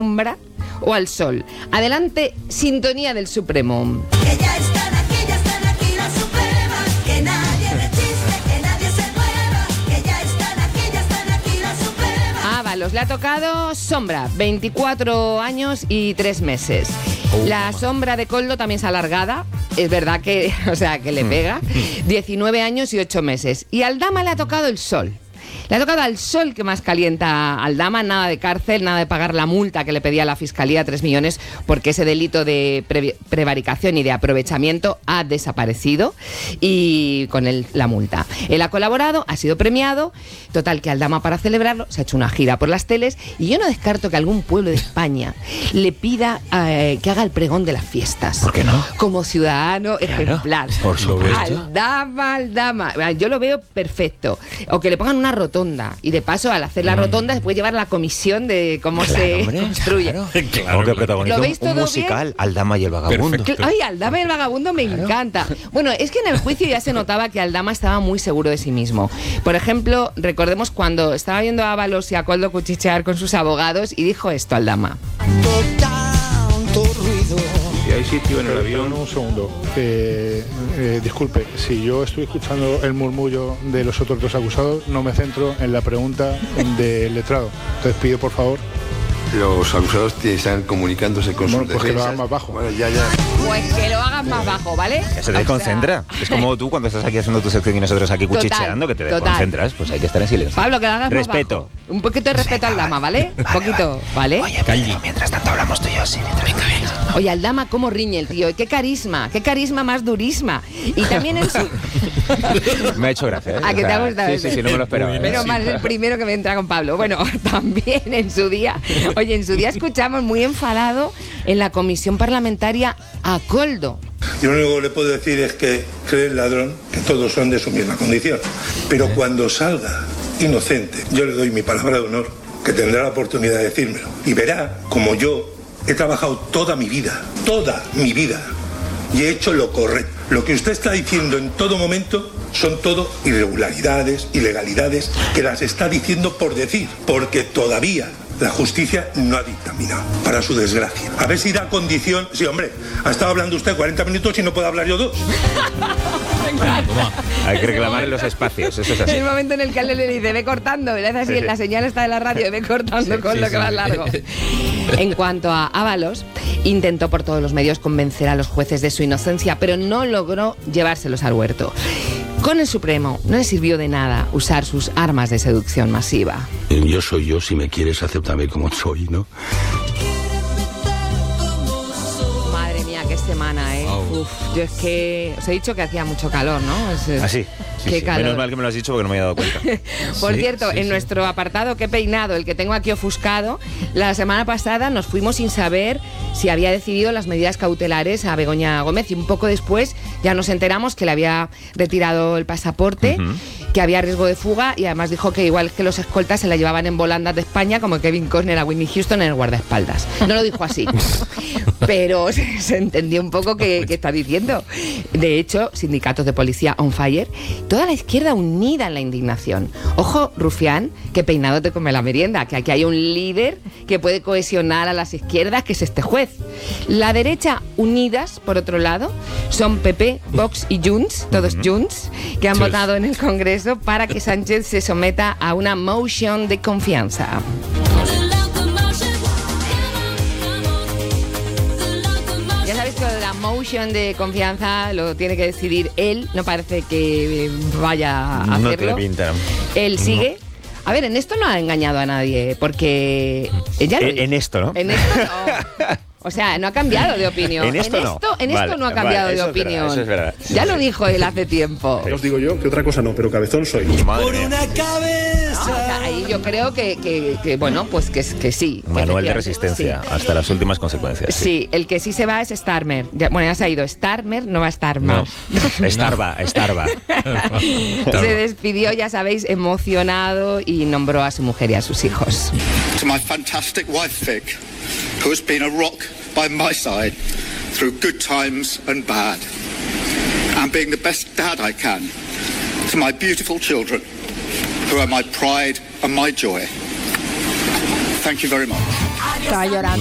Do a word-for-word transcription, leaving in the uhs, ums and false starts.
sombra o al sol. Adelante, sintonía del Supremo. Que ya están aquí, ya están aquí la Suprema, que nadie resiste, que nadie se mueva, que ya están aquí, ya están aquí la Suprema. Ábalos, le ha tocado sombra, veinticuatro años y tres meses. La sombra de Koldo también es alargada, es verdad que, o sea, que le pega, diecinueve años y ocho meses. Y al Dama le ha tocado el sol. Le ha tocado al sol que más calienta al Dama, nada de cárcel, nada de pagar la multa que le pedía la Fiscalía, tres millones, porque ese delito de pre- prevaricación y de aprovechamiento ha desaparecido, y con él la multa. Él ha colaborado, ha sido premiado, total que al Dama, para celebrarlo, se ha hecho una gira por las teles, y yo no descarto que algún pueblo de España le pida eh, que haga el pregón de las fiestas. ¿Por qué no? Como ciudadano Claro, ejemplar. por supuesto. Al Dama, al Dama. Yo lo veo perfecto. O que le pongan una rotonda. Y de paso, al hacer la rotonda, se puede llevar la comisión de cómo Claro, se hombre, construye. claro. Claro, Como que protagoniza ¿Lo veis un, un todo musical, Aldama y el vagabundo. Que- Ay, Aldama y el vagabundo me encanta. Bueno, es que en el juicio ya se notaba que Aldama estaba muy seguro de sí mismo. Por ejemplo, recordemos cuando estaba viendo a Ábalos y a Koldo cuchichear con sus abogados y dijo esto Aldama. Tanto ruido. Si hay sitio en el avión. Un segundo. Eh, eh, disculpe, si yo estoy escuchando el murmullo de los otros dos acusados, no me centro en la pregunta del letrado. Entonces pido, por favor. Los acusados están comunicándose con Bueno, sus pues que lo defensas. hagan más bajo. Bueno, ya, ya. Pues que lo hagan más bajo, ¿vale? Que se O sea, desconcentra. Es como tú cuando estás aquí haciendo tu sección y nosotros aquí Total, cuchicheando, que te total. desconcentras. Pues hay que estar en silencio. Pablo, que lo hagas más Respeto. bajo. Un poquito de respeto al Dama, ¿vale? Un poquito, ¿vale? Oye, Pedro, mientras tanto hablamos tú y yo, sí, mientras venga, venga. Oye, al Dama, cómo riñe el tío. Qué carisma, qué carisma más durisma. Y también en su... Me ha hecho gracia. ¿eh? ¿A que O te ha sea, gustado Sí, ese? sí, sí, no me lo esperaba. ¿eh? Menos Sí. mal, es el primero que me entra con Pablo. Bueno, también en su día, oye, en su día escuchamos muy enfadado en la comisión parlamentaria a Koldo. Yo lo único que le puedo decir es que cree el ladrón que todos son de su misma condición. Pero cuando salga inocente, yo le doy mi palabra de honor que tendrá la oportunidad de decírmelo. Y verá como yo he trabajado toda mi vida, toda mi vida, y he hecho lo correcto. Lo que usted está diciendo en todo momento son todo irregularidades, ilegalidades, que las está diciendo por decir, porque todavía la justicia no ha dictaminado, para su desgracia. A ver si da condición... Sí, hombre, ha estado hablando usted cuarenta minutos y no puedo hablar yo dos. Hay que reclamar en los espacios, eso es así. El momento en el que él le dice, ve cortando, le hace así, en la señal está de la radio, ve cortando con lo que va largo. En cuanto a Ábalos, intentó por todos los medios convencer a los jueces de su inocencia, pero no logró llevárselos al huerto. Con el Supremo no le sirvió de nada usar sus armas de seducción masiva. Yo soy yo, si me quieres, acéptame como soy, ¿no? Madre mía, qué semana, ¿eh? Uf, yo es que os he dicho que hacía mucho calor, ¿no? Es- es- Así. Sí, Qué sí. calor. Menos mal que me lo has dicho porque no me había dado cuenta. Por Sí, cierto, sí, en sí. nuestro apartado Qué peinado, el que tengo aquí ofuscado, la semana pasada nos fuimos sin saber si había decidido las medidas cautelares a Begoña Gómez, y un poco después ya nos enteramos que le había retirado el pasaporte, Ujú. que había riesgo de fuga, y además dijo que igual que los escoltas se la llevaban en volandas de España, como Kevin Costner a Whitney Houston en el guardaespaldas. No lo dijo así, pero se, se entendió un poco qué qué está diciendo. De hecho, sindicatos de policía on fire, toda la izquierda unida en la indignación. Ojo, Rufián, que peinado te come la merienda, que aquí hay un líder que puede cohesionar a las izquierdas, que es este juez. La derecha unidas, por otro lado, son P P, Vox y Junts, todos Junts, que han Sí. votado en el Congreso para que Sánchez se someta a una motion de confianza. Ya sabéis que lo de la motion de confianza lo tiene que decidir él, no parece que eh, vaya a No hacerlo. tiene pinta. Él sigue. A ver, en esto no ha engañado a nadie, porque ella lo En, en esto, ¿no? en esto no. O sea, no ha cambiado de opinión. En esto no. en esto Vale, no ha cambiado vale, de eso es verdad, opinión. eso es verdad. Ya lo dijo él hace tiempo. Ya os digo yo que otra cosa no, pero cabezón soy. Madre Por mía. una No, o cabeza. sea, ahí yo creo que, que, que, bueno, pues que, que sí. que Manual de efectivamente, resistencia sí. hasta las últimas consecuencias. Sí, el que sí se va es Starmer. Ya- bueno, ya se ha ido. Starmer no va a estar más. No. Starba, Starba. Se despidió, ya sabéis, emocionado, y nombró a su mujer y a sus hijos. To my fantastic wife Vic, who has been a rock by my side through good times and bad, and being the best dad I can. To my beautiful children, who are my pride and my joy. Thank you very much. Estaba llorando.